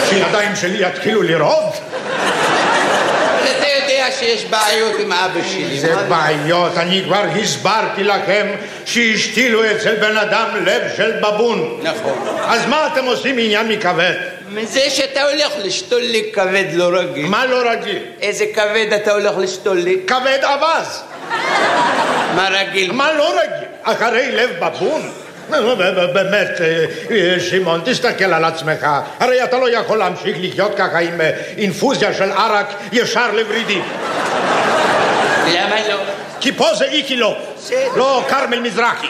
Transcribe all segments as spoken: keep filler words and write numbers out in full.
שידיים שלי יתחילו לרעוד? אתה יודע שיש בעיות עם אבא שלי. זה בעיות, אני כבר הסברתי לכם שהשתילו אצל בן אדם לב של בבון. נכון. אז מה אתם עושים עניין מכבד? מזה שאתה הולך לשתול לי כבד לא רגיל. מה לא רגיל? איזה כבד אתה הולך לשתול לי? כבד אבז. מה רגיל? מה לא רגיל? אחרי לב בבון? באמת, שמעון, תסתכל על עצמך. הרי אתה לא יכול להמשיך לחיות ככה עם אינפוזיה של ערק ישר לורידים. למה לא? כי פה זה איקי לא. לא קרמל מזרחי.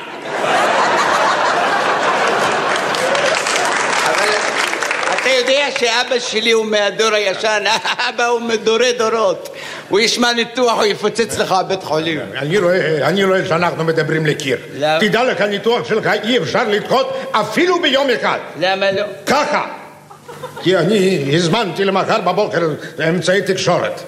אבל אתה יודע שאבא שלי הוא מהדור הישן. אבא הוא מדורי דורות. הוא ישמע ניתוח, הוא יפוצץ לך בית חולים. אני רואה, אני רואה שאנחנו מדברים לקיר. למה? תדע לך, הניתוח שלך אי אפשר לדחות אפילו ביום אחד. למה לא? ככה. כי אני הזמנתי למחר בבוקר אמצעי תקשורת.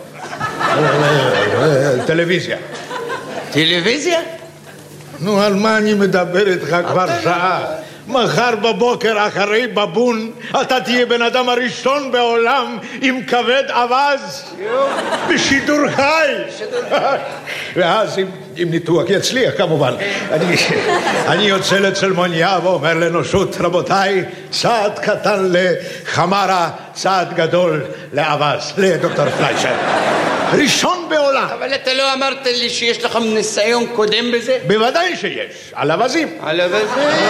טלוויזיה. טלוויזיה? נו, על מה אני מדבר איתך כבר שעה? מחר בבוקר אחרי בבון אתה תהיה בן אדם הראשון בעולם עם כבד אבז בשידור חי. ואז אם, אם ניתוח יצליח כמובן, אני, אני יוצא לצלמוניה ואומר לאנושות, רבותיי, צעד קטן לחמרה, צעד גדול לאבז, לדוקטור פליישר. ראשון בעולם. אבל אתה לא אמרת לי שיש לך ניסיון קודם בזה? בוודאי שיש, על אבזים. על אבזים.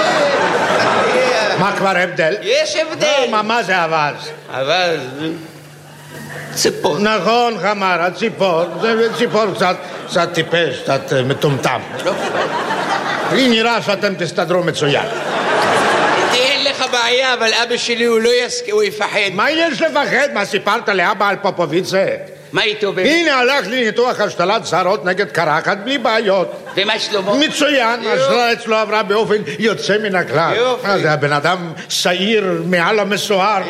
מה כבר הבדל? יש הבדל. מה, מה זה אבז? אבז? ציפור. נכון, חמרה, ציפור. זה ציפור קצת, קצת טיפש, קצת מטומטם. לי נראה שאתם תסתדרו מצוין. אין לך בעיה, אבל אבא שלי הוא לא יסכים, הוא יפחד. מה יש לפחד? מה סיפרת לאבא על פופוביצה? מה איתו באמת? הנה הלך לי ניתוח השתלת שערות נגד קרחת בלי בעיות. ומה שלמה? מצוין, השתלה אצלו עברה באופן יוצא מן הכלל. יופי. מה זה, הבן אדם שעיר מעל המסוהר.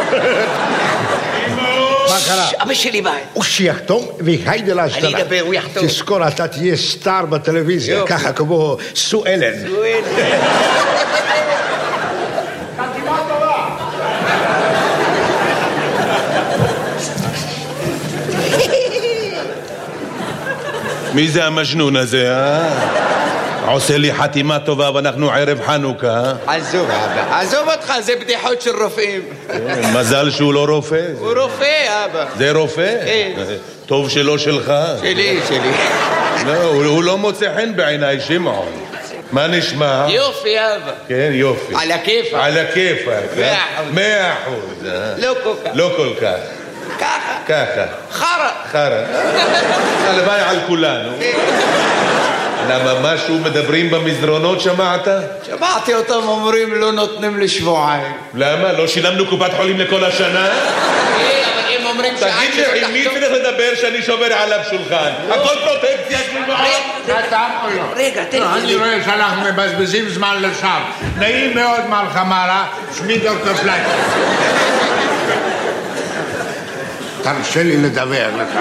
מה קרה? אבא שלי בא. הוא שיחתום והיידה להשתלה. אני אדבר, הוא יחתום. תזכור, אתה תהיה סטאר בטלוויזיה, ככה כמו סו אלן. סו אלן. מי זה המג'נון הזה, אה? עושה לי חתימה טובה ואנחנו ערב חנוכה. עזוב אבא, עזוב אותך, זה בדיחות של רופאים. מזל שהוא לא רופא. הוא רופא אבא. זה רופא? כן. טוב שלא שלך. שלי, שלי. לא, הוא לא מוצא חן בעיניי, שמעון. מה נשמע? יופי אבא. כן, יופי. על הכיפק. על הכיפק. מאה אחוז. מאה אחוז. לא כל כך. לא כל כך. ככה. ככה. חרא. חרא. הלוואי על כולנו. למה משהו מדברים במסדרונות, שמעת? שמעתי אותם אומרים לא נותנים לשבועיים. למה? לא שילמנו קופת חולים לכל השנה? אבל הם אומרים שעד תגיד לי, עם מי צריך לדבר שאני שובר עליו שולחן? הכל פרוטקציה של בעוד. רגע, תן לי. אני רואה שאנחנו מבזבזים זמן לשווא. נעים מאוד מר חמרה, שמי דוקטור פליישר. תרשה לי לדבר לך.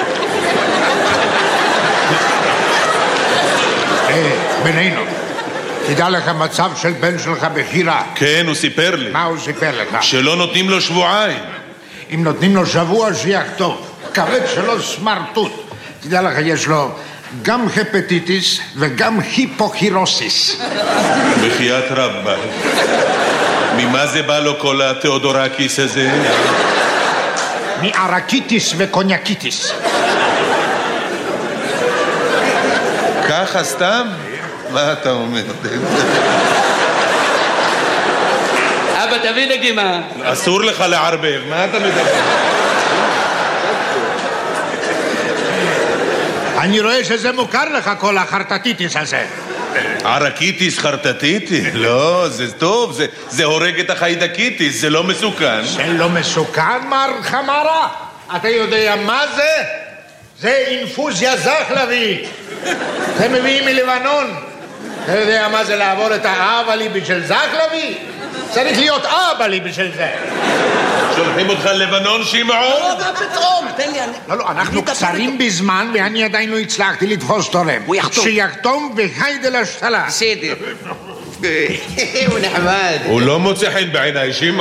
בינינו, תדע לך מצב של בן שלך בחירה. כן, הוא סיפר לי. מה הוא סיפר לך? שלא נותנים לו שבועיים. אם נותנים לו שבוע שיחתום. כבד שלו סמרטוט. תדע לך, יש לו גם הפטיטיס וגם היפוקריוסיס. בחיית רבה. ממה זה בא לו כל התיאודורקיס הזה? מערקיטיס וקוניאקיטיס. ככה סתם? מה אתה אומר? אבא, תביא נגימה. אסור לך לערבב, מה אתה מדבר? אני רואה שזה מוכר לך כל החרטטיטיס הזה. ערקיטיס, חרטטיטיס? לא, זה טוב, זה, זה הורג את החיידקיטיס, זה לא מסוכן. זה לא מסוכן, מר חמרה? אתה יודע מה זה? זה אינפוזיה זחלבית. זה מביאים מלבנון. אתה יודע מה זה לעבור את האבלי בשל זחלבי? צריך להיות אבלי בשל זה. שולחים אותך ללבנון, שמעון? לא, לא, פתאום, תן לי... לא, לא, אנחנו קצרים בזמן ואני עדיין לא הצלחתי לתפוס תורם. הוא יחתום. שיחתום והיידה להשתלה. בסדר. הוא נחמד. הוא לא מוצא חן בעיניי, שמעון.